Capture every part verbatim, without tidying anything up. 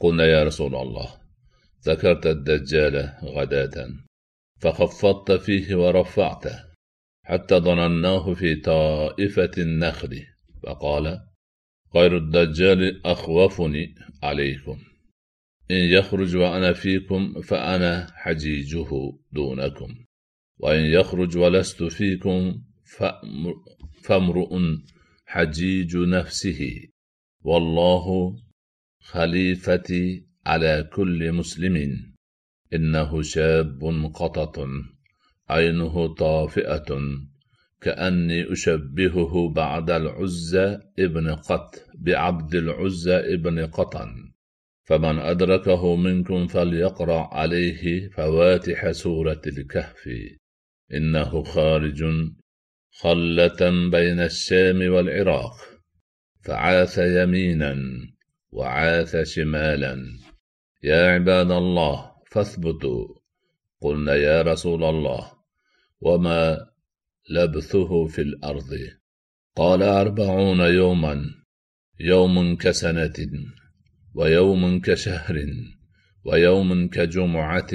قلنا يا رسول الله ذكرت الدجال غداة فخفضت فيه ورفعته حتى ظنناه في طائفة النخل، فقال غير الدجال أخوفني عليكم، إن يخرج وأنا فيكم فأنا حجيجه دونكم، وإن يخرج ولست فيكم فامرؤ حجيج نفسه، والله خليفتي على كل مسلم، إنه شاب قطط عينه طافئة كأني أشبهه بعد العزى ابن قط بعبد العزى ابن قطن، فمن أدركه منكم فليقرأ عليه فواتح سورة الكهف، إنه خارج خلة بين الشام والعراق، فعاث يمينا وعاث شمالا، يا عباد الله فاثبتوا. قلنا يا رسول الله وما لبثه في الأرض؟ قال أربعون يوما، يوم كسنة ويوم كشهر ويوم كجمعة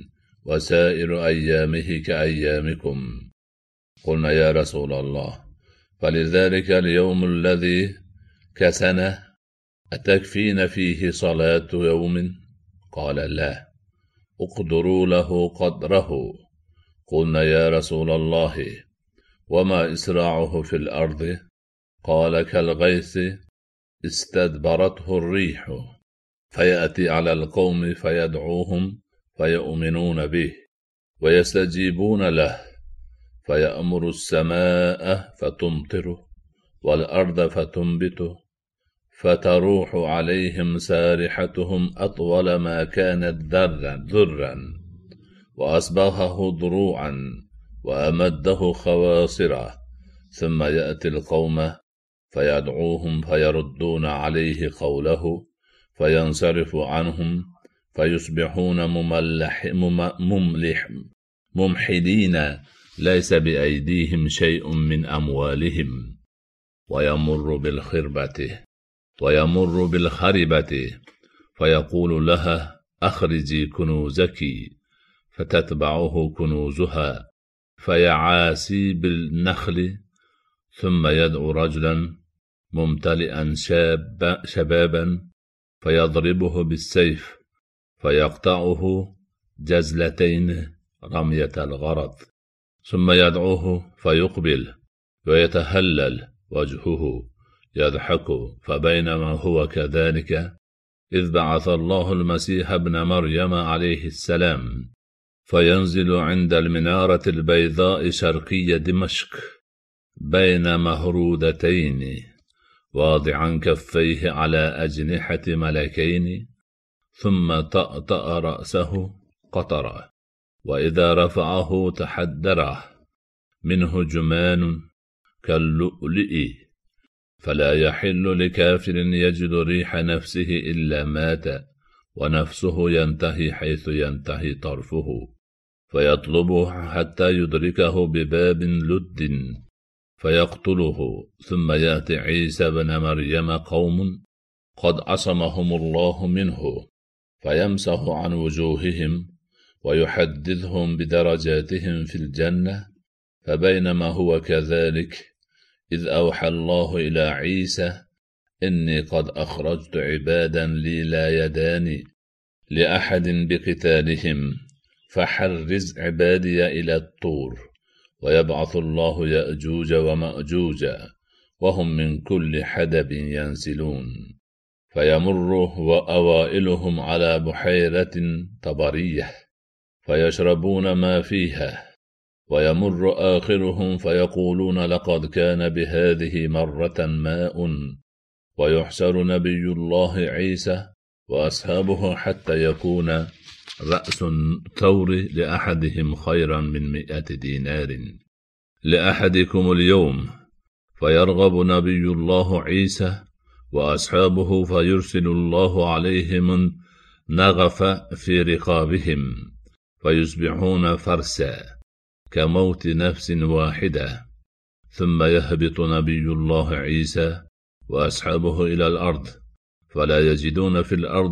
وسائر أيامه كأيامكم. قلنا يا رسول الله فلذلك اليوم الذي كسنة أتكفين فيه صلاة يوم؟ قال لا، اقدروا له قدره. قلنا يا رسول الله وما إسراعه في الأرض؟ قال كالغيث استدبرته الريح، فيأتي على القوم فيدعوهم فيؤمنون به ويستجيبون له، فيأمر السماء فتمطره والأرض فتنبته، فتروح عليهم سارحتهم أطول ما كانت ذرا، وأسبغه ضروعا وأمده خواصرا، ثم يأتي القوم فيدعوهم فيردون عليه قوله فينصرف عنهم، فيصبحون مملح مملح ممحلين ليس بأيديهم شيء من أموالهم، ويمر بالخربة ويمر بالخربة فيقول لها أخرجي كنوزك، فتتبعه كنوزها، فيعاسي بالنخل، ثم يدعو رجلا ممتلئا شاب شبابا فيضربه بالسيف فيقطعه جزلتين رمية الغرض، ثم يدعوه فيقبل ويتهلل وجهه يضحك، فبينما هو كذلك إذ بعث الله المسيح ابن مريم عليه السلام، فينزل عند المنارة البيضاء شرقي دمشق بين مهرودتين واضعا كفيه على أجنحة ملكين، ثم طأطأ رأسه قطرة، وإذا رفعه تحدره منه جمان كاللؤلؤ، فلا يحل لكافر يجد ريح نفسه إلا مات، ونفسه ينتهي حيث ينتهي طرفه، فيطلبه حتى يدركه بباب لد فيقتله، ثم يأتي عيسى بن مريم قوم قد عصمهم الله منه، فيمسح عن وجوههم ويحدثهم بدرجاتهم في الجنة، فبينما هو كذلك إذ أوحى الله إلى عيسى إني قد أخرجت عبادا لي لا يدان لأحد بقتالهم، فحرز عبادي إلى الطور، ويبعث الله يأجوج ومأجوج وهم من كل حدب ينسلون، فيمر وأوائلهم على بحيرة طبرية فيشربون ما فيها، ويمر آخرهم فيقولون لقد كان بهذه مرة ماء، ويحشر نبي الله عيسى وأصحابه حتى يكون رأس الثور لأحدهم خيرا من مئة دينار لأحدكم اليوم، فيرغب نبي الله عيسى وأصحابه فيرسل الله عليهم نغف في رقابهم، فيصبحون فرسا كموت نفس واحدة، ثم يهبط نبي الله عيسى وأصحابه إلى الأرض، فلا يجدون في الأرض